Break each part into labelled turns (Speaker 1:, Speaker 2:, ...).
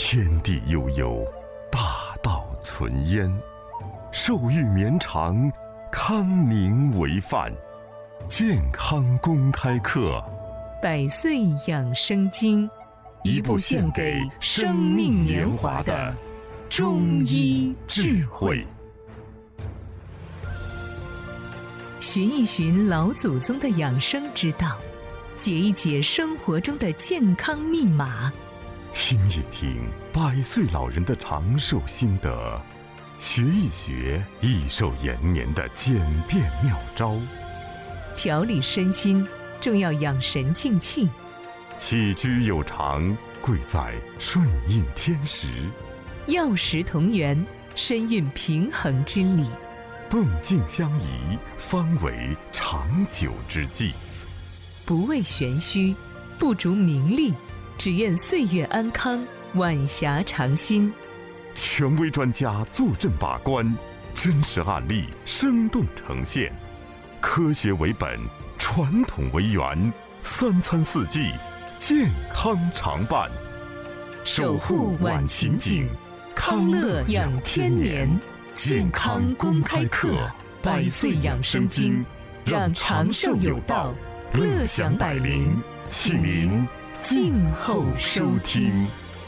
Speaker 1: 天地悠悠，大道存焉。寿欲绵长，康宁为范。健康公开课，
Speaker 2: 百岁养生经，
Speaker 1: 一部献给生命年华的中医智慧。
Speaker 2: 寻一寻老祖宗的养生之道，解一解生活中的健康密码，
Speaker 1: 听一听100岁老人的长寿心得，学一学益寿延年的简便妙招。
Speaker 2: 调理身心，重要养神静气。
Speaker 1: 起居有常，贵在顺应天时。
Speaker 2: 药食同源，身运平衡之理。
Speaker 1: 动静相宜，方为长久之计。
Speaker 2: 不为玄虚，不逐名利，只愿岁月安康，晚霞长新。
Speaker 1: 权威专家坐镇把关，真实案例生动呈现，科学为本，传统为源，3餐4季，健康常伴。
Speaker 2: 守护晚晴景，康乐养天年。健康公开课，100岁养生经，让长寿有道，乐享百龄，请您静候收听。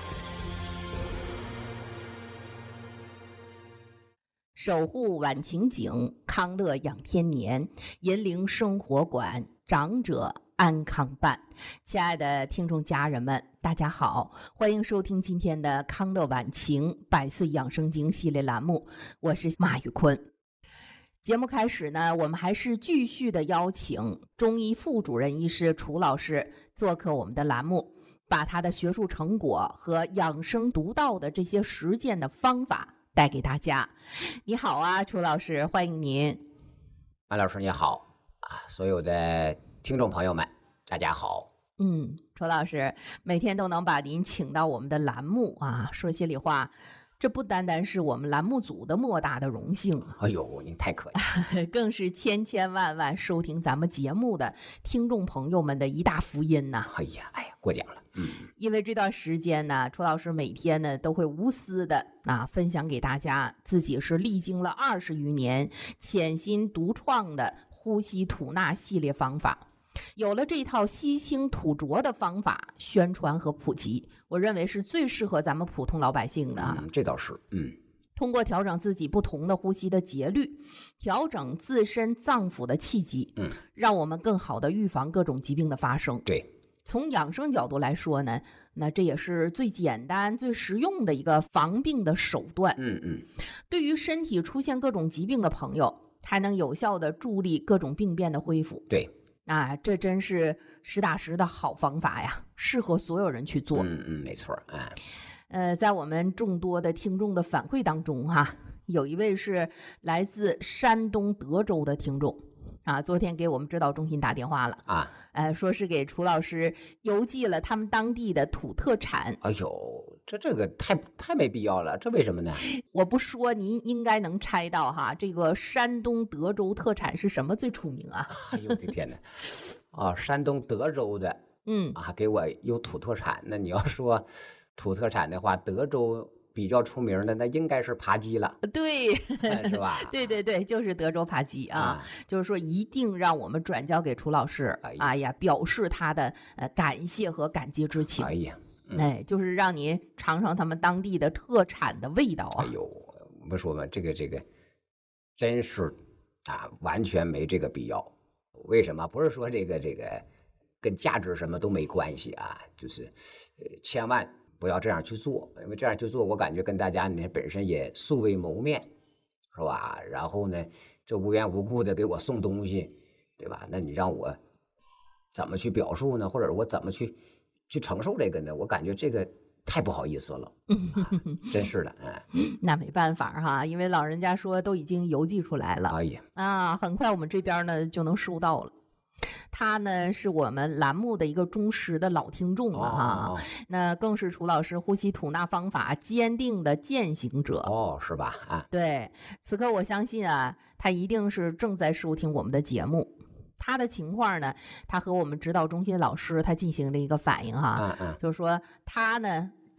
Speaker 3: 守护晚晴景，康乐养天年，银铃生活馆，长者安康办。亲爱的听众家人们，大家好，欢迎收听今天的康乐晚晴100岁养生经系列栏目，我是马玉坤。节目开始呢，我们还是继续的邀请中医副主任医师楚老师做客我们的栏目，把他的学术成果和养生独到的这些实践的方法带给大家。你好啊，楚老师，欢迎您。
Speaker 4: 马老师你好啊，所有的听众朋友们大家好。
Speaker 3: 楚老师每天都能把您请到我们的栏目啊，说心里话，这不单单是我们栏目组的莫大的荣幸，
Speaker 4: 哎呦，您太客气，
Speaker 3: 更是千千万万收听咱们节目的听众朋友们的一大福音呐。
Speaker 4: 哎呀，过奖了。
Speaker 3: 因为这段时间呢，楚老师每天呢都会无私的分享给大家自己是历经了20余年潜心独创的呼吸吐纳系列方法。有了这套吸清吐浊的方法宣传和普及，我认为是最适合咱们普通老百姓的
Speaker 4: 这倒是。
Speaker 3: 通过调整自己不同的呼吸的节律，调整自身脏腑的气机，让我们更好的预防各种疾病的发生。
Speaker 4: 对，
Speaker 3: 从养生角度来说呢，那这也是最简单最实用的一个防病的手段。对于身体出现各种疾病的朋友，还能有效的助力各种病变的恢复。
Speaker 4: 对，
Speaker 3: 这真是实打实的好方法呀，适合所有人去做。
Speaker 4: 没错。
Speaker 3: 在我们众多的听众的反馈当中有一位是来自山东德州的听众昨天给我们指导中心打电话了说是给楚老师邮寄了他们当地的土特产。
Speaker 4: 哎呦，这个太没必要了，这为什么呢？
Speaker 3: 我不说您应该能猜到这个山东德州特产是什么最出名啊？
Speaker 4: 哎呦我的天哪！山东德州的给我有土特产。那你要说土特产的话，德州比较出名的那应该是扒鸡了。
Speaker 3: 对，
Speaker 4: 是吧？
Speaker 3: 对，就是德州扒鸡就是说一定让我们转交给楚老师，表示他的感谢和感激之情。就是让您尝尝他们当地的特产的味道
Speaker 4: 哎呦，不说嘛，这个真是完全没这个必要。为什么？不是说这个跟价值什么都没关系就是千万不要这样去做，因为这样去做，我感觉跟大家呢本身也素未谋面，是吧？然后呢，这无缘无故的给我送东西，对吧？那你让我怎么去表述呢？或者我怎么去承受这个呢？我感觉这个太不好意思了。真是的。
Speaker 3: 那没办法因为老人家说都已经邮寄出来了。很快我们这边呢就能收到了。他呢是我们栏目的一个忠实的老听众了那更是楚老师呼吸吐纳方法坚定的践行者。
Speaker 4: 是吧？
Speaker 3: 对，此刻我相信他一定是正在收听我们的节目。他的情况呢，他和我们指导中心老师他进行了一个反应就是说他呢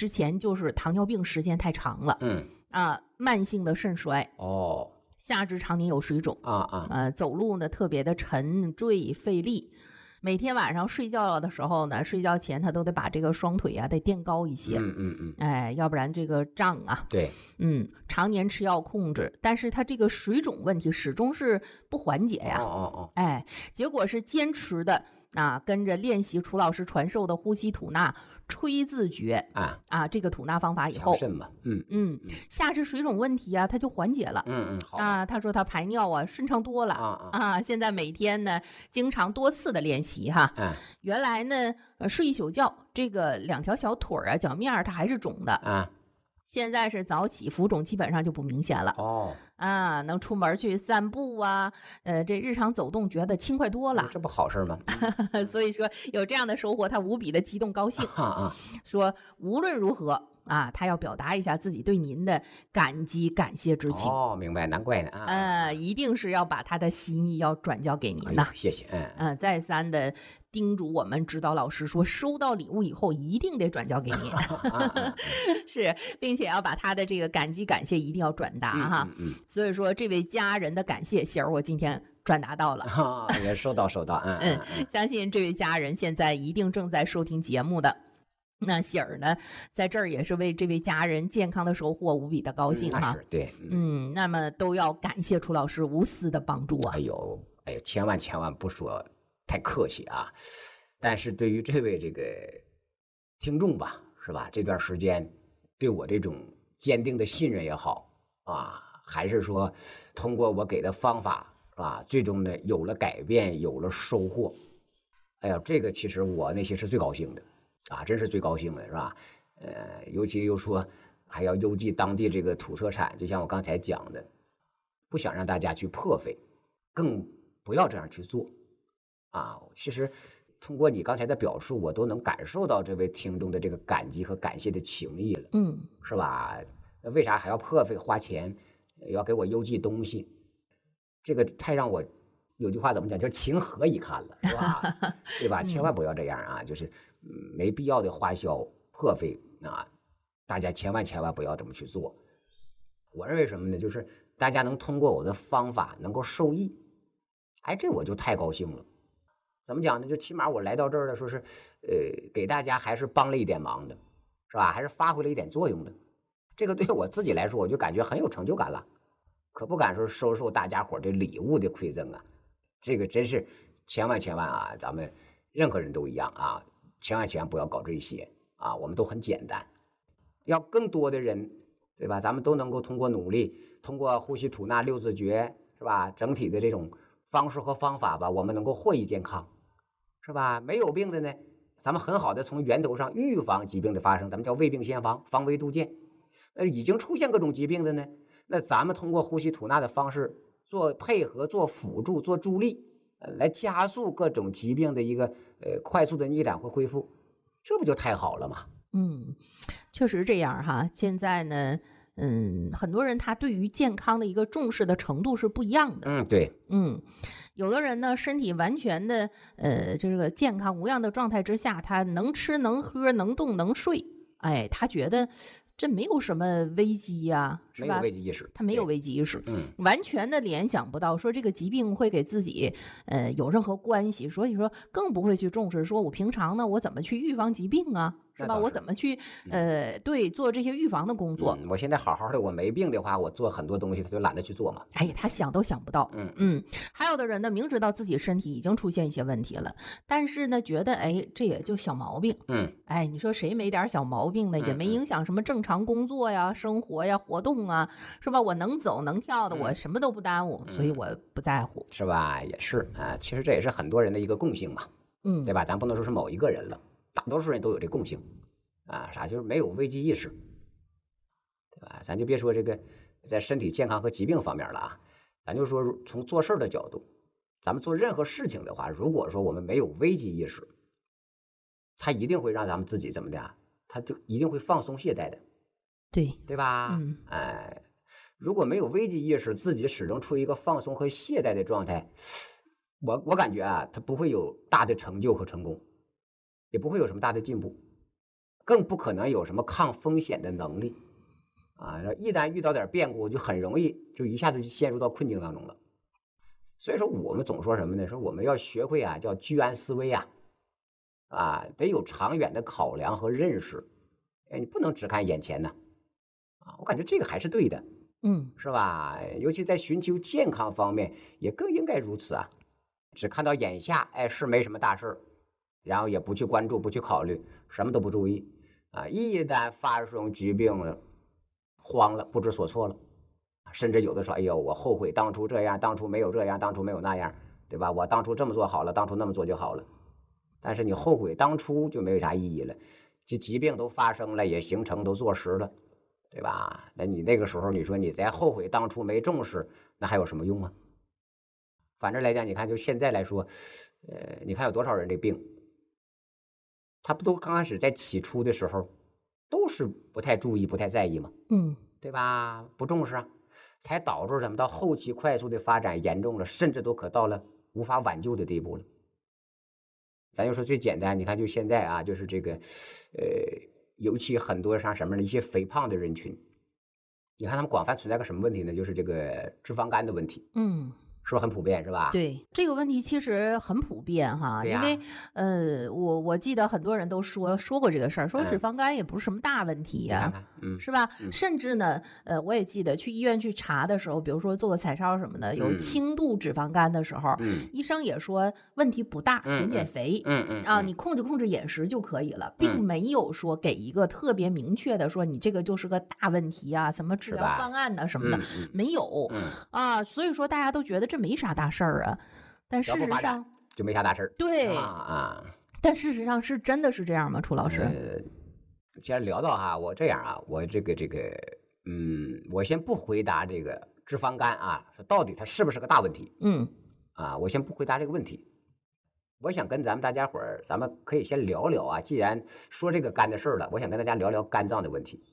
Speaker 3: 之前就是糖尿病时间太长了，慢性的肾衰，下肢常年有水肿，走路呢特别的沉坠费力。每天晚上睡觉的时候呢，睡觉前他都得把这个双腿啊得垫高一些，要不然这个胀啊。
Speaker 4: 对，
Speaker 3: 常年吃药控制，但是他这个水肿问题始终是不缓解呀。结果是坚持的跟着练习楚老师传授的呼吸吐纳吹字诀这个吐纳方法以后，
Speaker 4: 肾嘛，
Speaker 3: 下肢水肿问题他就缓解了。他说他排尿顺畅多了现在每天呢经常多次的练习原来呢睡一宿觉，这个2条小腿脚面它还是肿的现在是早起浮肿基本上就不明显了能出门去散步这日常走动觉得轻快多了，
Speaker 4: 这不好事吗？
Speaker 3: 所以说有这样的收获，他无比的激动高兴说无论如何他要表达一下自己对您的感激感谢之情。
Speaker 4: 明白，难怪呢
Speaker 3: 一定是要把他的心意要转交给您的。
Speaker 4: 谢谢。
Speaker 3: 再三的叮嘱我们指导老师说，收到礼物以后一定得转交给您是，并且要把他的这个感激感谢一定要转达所以说这位家人的感谢信儿我今天转达到了
Speaker 4: 也收到
Speaker 3: 相信这位家人现在一定正在收听节目的。那喜儿呢，在这儿也是为这位家人健康的收获无比的高兴
Speaker 4: 对，
Speaker 3: 那么都要感谢楚老师无私的帮助
Speaker 4: 哎呦，千万不说太客气但是对于这位这个听众吧，是吧？这段时间对我这种坚定的信任也好还是说通过我给的方法最终呢有了改变，有了收获。这个其实我内心是最高兴的真是最高兴的，是吧？尤其又说还要邮寄当地这个土特产，就像我刚才讲的，不想让大家去破费，更不要这样去做其实通过你刚才的表述，我都能感受到这位听众的这个感激和感谢的情谊了，是吧？那为啥还要破费花钱，要给我邮寄东西？这个太让我有句话怎么讲，就是情何以堪了，是吧？对吧？千万不要这样就是没必要的花销破费大家千万不要这么去做。我认为什么呢？就是大家能通过我的方法能够受益，这我就太高兴了。怎么讲呢？就起码我来到这儿的时候是给大家还是帮了一点忙的，是吧？还是发挥了一点作用的。这个对我自己来说，我就感觉很有成就感了。可不敢说收受大家伙的礼物的馈赠这个真是千万咱们任何人都一样千万不要搞这些我们都很简单，要更多的人，对吧？咱们都能够通过努力，通过呼吸吐纳6字诀，是吧？整体的这种方式和方法吧，我们能够获益健康，是吧？没有病的呢，咱们很好的从源头上预防疾病的发生，咱们叫未病先防，防微杜渐。已经出现各种疾病的呢，那咱们通过呼吸吐纳的方式做配合、做辅助、做助力，来加速各种疾病的一个快速的逆转和恢复，这不就太好了吗？
Speaker 3: 确实这样现在呢，很多人他对于健康的一个重视的程度是不一样的。
Speaker 4: 对，
Speaker 3: 有的人呢，身体完全的这个健康无恙的状态之下，他能吃能喝能动能睡，他觉得这没有什么危机是吧？
Speaker 4: 没有危机意识，
Speaker 3: 他没有危机意识，完全的联想不到说这个疾病会给自己有任何关系，所以说更不会去重视说我平常呢我怎么去预防疾病是吧？我怎么去做这些预防的工作？
Speaker 4: 我现在好好的，我没病的话，我做很多东西他就懒得去做嘛。
Speaker 3: 他想都想不到。还有的人呢，明知道自己身体已经出现一些问题了，但是呢，觉得这也就小毛病。你说谁没点小毛病呢？也没影响什么正常工作呀、生活呀、活动是吧？我能走能跳的，我什么都不耽误，所以我不在乎，
Speaker 4: 是吧？也是其实这也是很多人的一个共性嘛。对吧？咱不能说是某一个人了。大多数人都有这共性啥就是没有危机意识，对吧？咱就别说这个在身体健康和疾病方面了咱就说从做事的角度，咱们做任何事情的话，如果说我们没有危机意识，它一定会让咱们自己怎么的它就一定会放松懈怠的，对吧？如果没有危机意识，自己始终处于一个放松和懈怠的状态，我感觉它不会有大的成就和成功，也不会有什么大的进步， 更不可能有什么抗风险的能力啊。一旦遇到点变故，就很容易就一下子就陷入到困境当中了。所以说我们总说什么呢？说我们要学会啊，叫居安思危啊，得有长远的考量和认识。你不能只看眼前呢啊，我感觉这个还是对的。是吧？尤其在寻求健康方面，也更应该如此啊。只看到眼下，是没什么大事儿，然后也不去关注、不去考虑，什么都不注意啊。一旦发生疾病了，慌了，不知所措了，甚至有的说：“哎呦，我后悔当初这样，当初没有这样，当初没有那样，对吧？我当初这么做好了，当初那么做就好了。”但是你后悔当初就没有啥意义了，这疾病都发生了，也行程都坐实了。对吧？那你那个时候，你说你再后悔当初没重视，那还有什么用啊？反正来讲，你看就现在来说，你看有多少人这病，他不都刚开始在起初的时候都是不太注意、不太在意吗？对吧？不重视啊，才导致他们到后期快速的发展严重了，甚至都可到了无法挽救的地步了。咱就说最简单，你看就现在啊，就是这个，尤其很多像什么的一些肥胖的人群，你看他们广泛存在个什么问题呢？就是这个脂肪肝的问题，是不是很普遍，是吧？
Speaker 3: 对，这个问题其实很普遍哈，因为我记得很多人都说过这个事儿，说脂肪肝也不是什么大问题呀，是吧？甚至呢，我也记得去医院去查的时候，比如说做个彩超什么的，有轻度脂肪肝的时候，医生也说问题不大，减肥，你控制饮食就可以了，并没有说给一个特别明确的说你这个就是个大问题啊，什么治疗方案呐什么的，没有啊，所以说大家都觉得这没啥大事儿啊，但事实上
Speaker 4: 就没啥大事儿。
Speaker 3: 对但事实上是真的是这样吗？楚老师？
Speaker 4: 既然聊到我这样啊，我这个我先不回答这个脂肪肝啊，到底它是不是个大问题？我先不回答这个问题。我想跟咱们大家伙儿，咱们可以先聊聊啊。既然说这个肝的事儿了，我想跟大家聊聊肝脏的问题。